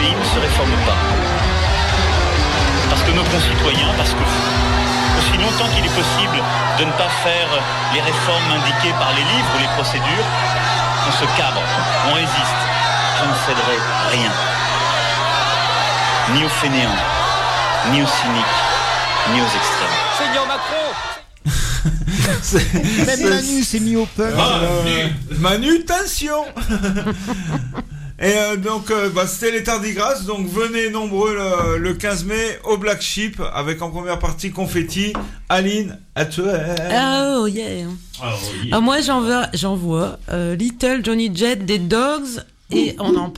pays ne se réforme pas. Parce que nos concitoyens, parce que aussi longtemps qu'il est possible de ne pas faire les réformes indiquées par les livres ou les procédures, on se cabre, on résiste. Je ne céderai rien. Ni aux fainéants, ni aux cyniques, ni aux extrêmes. Seigneur Macron. Même Manu s'est mis au punk. Manu, tension. Et donc, c'était les Tardigrades. Donc, venez nombreux le 15 mai au Black Sheep avec en première partie Confetti. Aline, à toi. Oh yeah. Moi, j'envoie Little Johnny Jet des Dogs et on en